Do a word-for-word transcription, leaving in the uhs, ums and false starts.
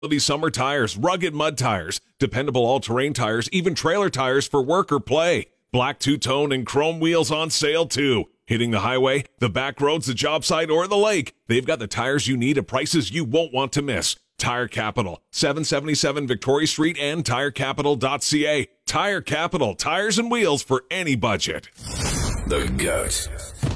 These summer tires, rugged mud tires, dependable all-terrain tires, even trailer tires for work or play. Black two-tone and chrome wheels on sale too. Hitting the highway, the back roads, the job site, or the lake, they've got the tires you need at prices you won't want to miss. Tire Capital, seven seventy-seven Victoria Street and tire capital dot c a. Tire Capital, tires and wheels for any budget. The GOAT.